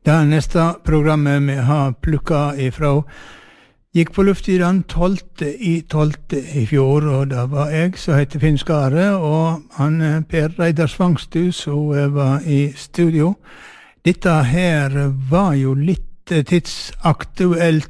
Det neste programmet vi har plukket ifra gikk på luft i den 12. i fjor, og det var jeg som heter Finn Skare, og han Per Reidar Svangstu som var i studio. Dette her var jo litt tidsaktuelt